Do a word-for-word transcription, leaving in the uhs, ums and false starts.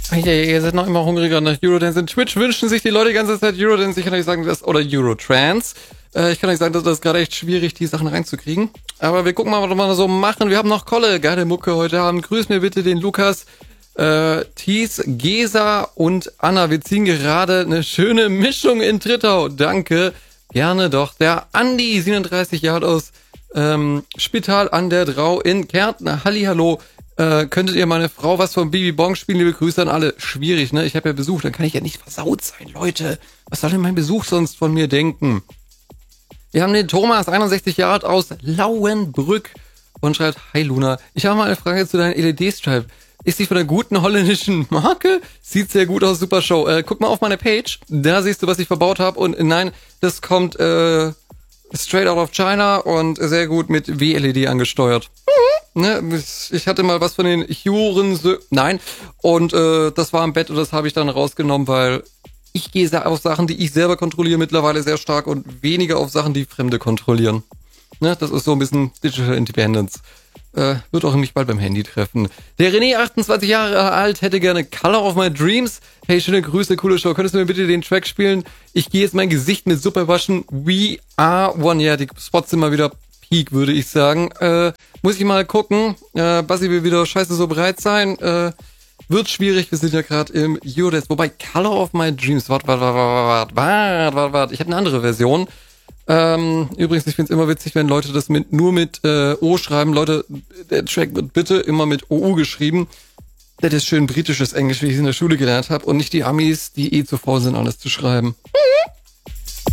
Ja, ihr seid noch immer hungriger nach Eurodance. In Twitch wünschen sich die Leute die ganze Zeit Eurodance. Ich kann euch sagen, das oder Eurotrance. Äh, ich kann euch sagen, das ist gerade echt schwierig, die Sachen reinzukriegen. Aber wir gucken mal, was wir so machen. Wir haben noch Kolle, geile Mucke heute Abend. Grüß mir bitte den Lukas, äh, Thies, Gesa und Anna. Wir ziehen gerade eine schöne Mischung in Trittau. Danke. Gerne doch. Der Andi, siebenunddreißig Jahre aus ähm, Spital an der Drau in Kärnten. Hallihallo. Äh, könntet ihr meine Frau was vom Bibi Bong spielen? Liebe Grüße an alle. Schwierig, ne? Ich habe ja Besuch, dann kann ich ja nicht versaut sein, Leute. Was soll denn mein Besuch sonst von mir denken? Wir haben den Thomas, einundsechzig Jahre alt aus Lauenbrück und schreibt, hi Luna, ich habe mal eine Frage zu deinem L E D-Stripe. Ist die von einer guten holländischen Marke? Sieht sehr gut aus, super Show. Äh, guck mal auf meine Page, da siehst du, was ich verbaut habe. Und nein, das kommt äh, straight out of China und sehr gut mit W L E D angesteuert. Ne, ich hatte mal was von den Huren, nein, und äh, das war im Bett und das habe ich dann rausgenommen, weil ich gehe auf Sachen, die ich selber kontrolliere, mittlerweile sehr stark und weniger auf Sachen, die Fremde kontrollieren. Ne, das ist so ein bisschen Digital Independence. Äh, wird auch mich bald beim Handy treffen. Der René, achtundzwanzig Jahre alt, hätte gerne Color of My Dreams. Hey, schöne Grüße, coole Show. Könntest du mir bitte den Track spielen? Ich gehe jetzt mein Gesicht mit Suppe waschen. We are one. Ja, die Spots sind mal wieder Peak, würde ich sagen. Äh, muss ich mal gucken. Äh, Basti will wieder scheiße so bereit sein. Äh, wird schwierig, wir sind ja gerade im Eurodance. Wobei, Color of My Dreams, warte, warte, warte, warte, warte, warte, warte. Ich habe eine andere Version. Ähm, übrigens, ich finde es immer witzig, wenn Leute das mit nur mit äh, O schreiben. Leute, der Track wird bitte immer mit O U geschrieben. Das ist schön britisches Englisch, wie ich es in der Schule gelernt habe. Und nicht die Amis, die eh zu faul sind, alles zu schreiben.